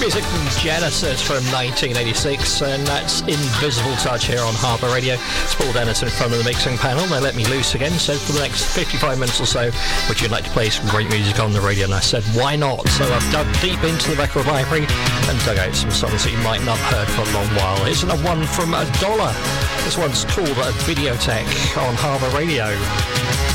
Music from Genesis from 1986, and that's Invisible Touch here on Harbour Radio. It's Paul Dennis in front of the mixing panel. They let me loose again, so for the next 55 minutes or so, would you like to play some great music on the radio? And I said, why not? So I've dug deep into the record library and dug out some songs that you might not have heard for a long while. Here's another one from $1. This one's called Videotech on Harbour Radio.